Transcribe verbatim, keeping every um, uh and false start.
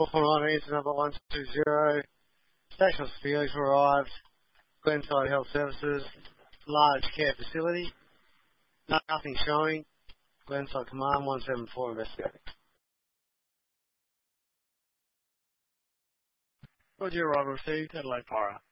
four four nine, answer number one two zero. Station Felix arrived. Glenside Health Services, large care facility. Nothing showing. Glenside Command one seven four investigating. Roger, arrival received, Adelaide Fire.